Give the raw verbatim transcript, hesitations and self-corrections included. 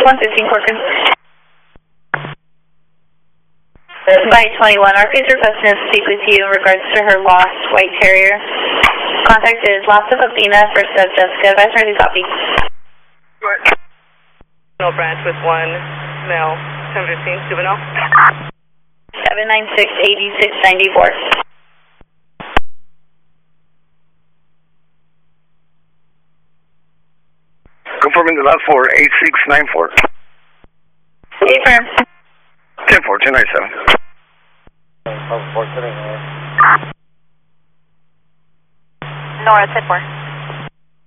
one fifteen Corcoran. By twenty-one, Arca is requesting to speak with you in regards to her lost white terrier. Contact is loss of Athena, first of Jessica. Advise ready to copy. Juvenile branch with one male, ten fifteen, juvenile. seven nine six, eight six nine four. Confirming the last four, eight six nine four. Eight firm. ten four, ten ninety-seven. Nora, ten four.